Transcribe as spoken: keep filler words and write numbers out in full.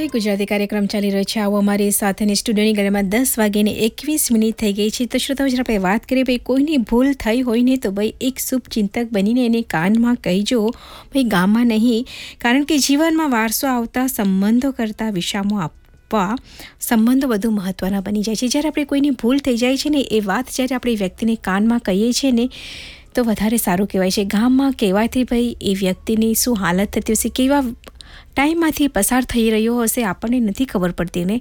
ભાઈ ગુજરાતી કાર્યક્રમ ચાલી રહ્યો છે. આવો અમારી સાથેની સ્ટુડિયોની ગળીમાં દસ વાગ્યાની એકવીસ મિનિટ થઈ ગઈ છે. તો શ્રોતાઓ, જ્યારે આપણે વાત કરીએ ભાઈ કોઈની ભૂલ થઈ હોય ને તો ભાઈ એક શુભચિંતક બનીને એને કાનમાં કહીજો, ભાઈ ગામમાં નહીં, કારણ કે જીવનમાં વારસો આવતા સંબંધો કરતાં વિસામો આપવા સંબંધો વધુ મહત્ત્વના બની જાય છે. જ્યારે આપણે કોઈની ભૂલ થઈ જાય છે ને એ વાત જ્યારે આપણે વ્યક્તિને કાનમાં કહીએ છીએ ને તો વધારે સારું કહેવાય છે. ગામમાં કહેવાયથી ભાઈ એ વ્યક્તિની શું હાલત થતી હશે, કેવા ટાઈમમાંથી પસાર થઈ રહ્યો હશે, આપણને નથી ખબર પડતી ને.